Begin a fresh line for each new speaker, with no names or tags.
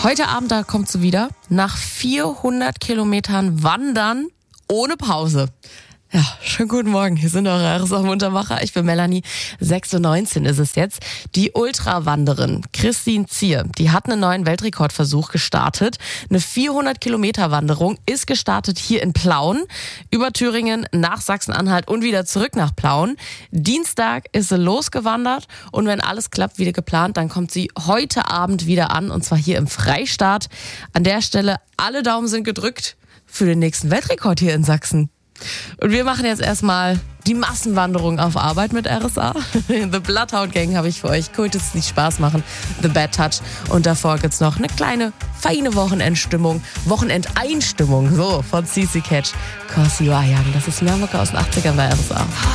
Heute Abend, da kommt sie wieder. Nach 400 Kilometern Wandern ohne Pause. Ja, schönen guten Morgen. Hier sind eure RSA-Muntermacher. Ich bin Melanie. 6:19 Uhr ist es jetzt. Die Ultrawanderin Christine Zier, die hat einen neuen Weltrekordversuch gestartet. Eine 400-Kilometer-Wanderung ist gestartet hier in Plauen, über Thüringen nach Sachsen-Anhalt und wieder zurück nach Plauen. Dienstag ist sie losgewandert und wenn alles klappt, wie geplant, dann kommt sie heute Abend wieder an und zwar hier im Freistaat. An der Stelle, alle Daumen sind gedrückt für den nächsten Weltrekord hier in Sachsen. Und wir machen jetzt erstmal die Massenwanderung auf Arbeit mit RSA. The Bloodhound Gang habe ich für euch. Könnte es nicht Spaß machen. The Bad Touch. Und davor gibt's noch eine kleine, feine Wochenendeinstimmung. So, von CC Catch. 'Cause You Are Young. Das ist Mehrmucke aus den 80ern bei RSA.